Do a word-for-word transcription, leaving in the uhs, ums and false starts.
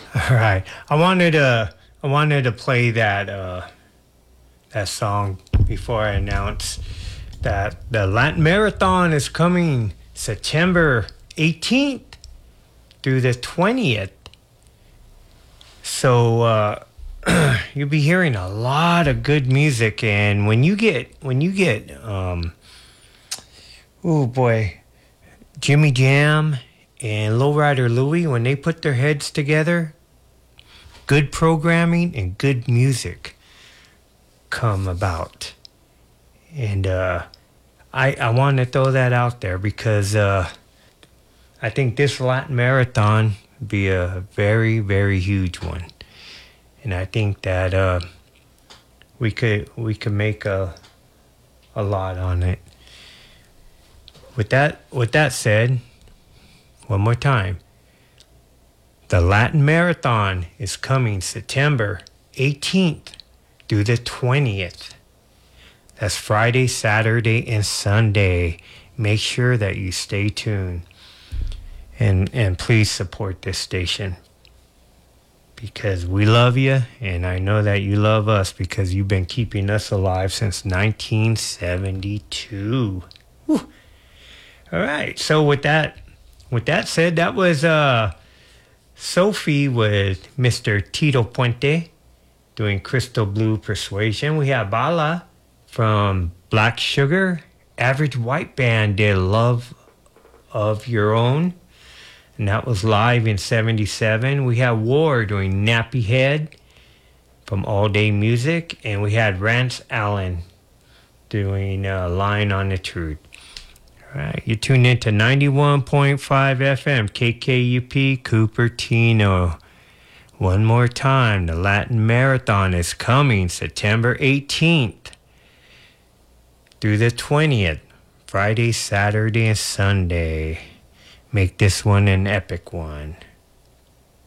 All right. I wanted to I wanted to play that uh, that song before I announce that the Latin Marathon is coming September eighteenth through the twentieth. So uh, you'll be hearing a lot of good music, and when you get when you get um, oh boy, Jimmy Jam and Lowrider Louie, when they put their heads together, good programming and good music come about. And uh, I I want to throw that out there because uh, I think this Latin Marathon would be a very, very huge one. And I think that uh, we could we could make a a lot on it. With that with that said, one more time. The Latin Marathon is coming September eighteenth through the twentieth. That's Friday, Saturday, and Sunday. Make sure that you stay tuned. And and please support this station. Because we love you, and I know that you love us because you've been keeping us alive since nineteen seventy-two. Whew. All right. So with that with that said, that was uh Sophie with Mister Tito Puente doing Crystal Blue Persuasion. We have Bala from Black Sugar. Average White Band did Love of Your Own, and that was live in seventy-seven. We had War doing Nappy Head from All Day Music, and we had Rance Allen doing uh, Line on the Truth. All right, you tuned in to ninety-one point five F M, K K U P, Cupertino. One more time, the Latin Marathon is coming September eighteenth through the twentieth, Friday, Saturday, and Sunday. Make this one an epic one.